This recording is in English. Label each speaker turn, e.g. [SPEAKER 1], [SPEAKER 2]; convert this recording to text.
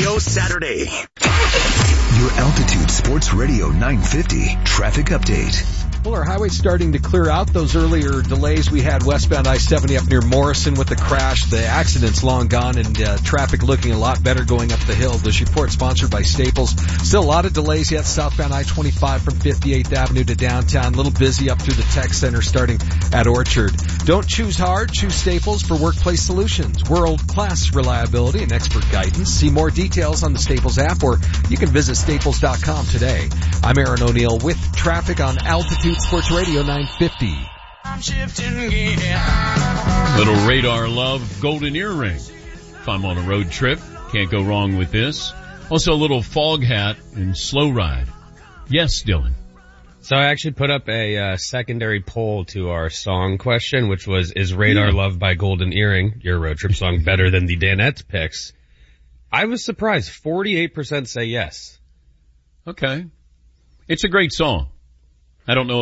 [SPEAKER 1] Radio Saturday.
[SPEAKER 2] Your Altitude Sports Radio 950 traffic update.
[SPEAKER 3] Well, our highway's starting to clear out. Those earlier delays we had westbound I-70 up near Morrison with the crash. The accident's long gone and traffic looking a lot better going up the hill. This report sponsored by Staples. Still a lot of delays yet southbound I-25 from 58th Avenue to downtown. A little busy up through the tech center starting at Orchard. Don't choose hard. Choose Staples for workplace solutions. World-class reliability and expert guidance. See more details on the Staples app or you can visit staples.com today. I'm Aaron O'Neill with traffic on Altitude Sports Radio 950.
[SPEAKER 4] I'm shifting gear. Little Radar Love Golden Earring. If I'm on a road trip, can't go wrong with this. Also a little Fog Hat and Slow Ride. Yes, Dylan.
[SPEAKER 5] So I actually put up a secondary poll to our song question, which was, is Radar Love by Golden Earring, your road trip song, better than the Danettes picks? I was surprised. 48% say yes.
[SPEAKER 4] Okay. It's a great song. I don't know